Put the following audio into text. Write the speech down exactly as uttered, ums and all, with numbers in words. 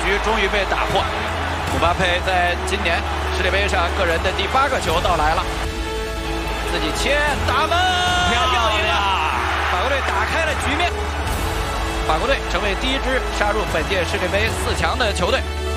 局终于被打破。姆巴佩在今年世界杯上个人的第八个球到来了，自己切打门， 漂亮！ 法国队打开了局面，法国队成为第一支杀入本届世界杯四强的球队。